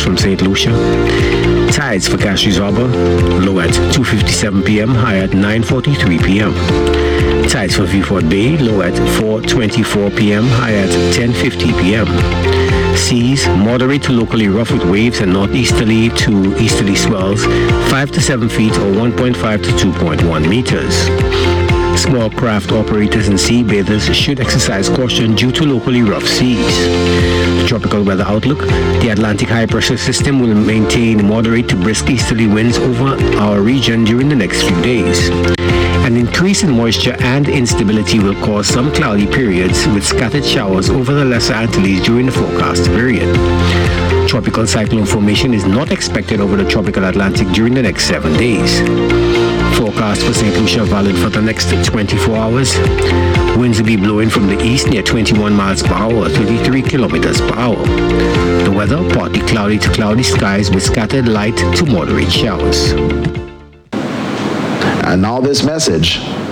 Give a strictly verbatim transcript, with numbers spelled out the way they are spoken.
from Saint Lucia. Tides for Castries Harbour, low at two fifty-seven p.m., high at nine forty-three p.m. Tides for Vieux Bay, low at four twenty-four p.m., high at ten fifty p.m. Seas moderate to locally rough with waves and northeasterly to easterly swells five to seven feet or one point five to two point one meters. Small craft operators and sea bathers should exercise caution due to locally rough seas. The tropical weather outlook: the Atlantic high pressure system will maintain moderate to brisk easterly winds over our region during the next few days. An increase in moisture and instability will cause some cloudy periods with scattered showers over the Lesser Antilles during the forecast period. Tropical cyclone formation is not expected over the tropical Atlantic during the next seven days. Forecast for Saint Lucia valid for the next twenty-four hours. Winds will be blowing from the east near twenty-one miles per hour, thirty-three kilometers per hour. The weather: partly cloudy to cloudy skies with scattered light to moderate showers. And now this message